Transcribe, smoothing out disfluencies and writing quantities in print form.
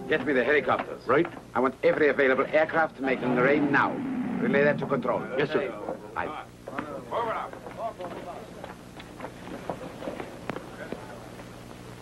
Get me the helicopters. Right. I want every available aircraft making the rain now. Relay that to control. Yes, sir. Aye. Forward up.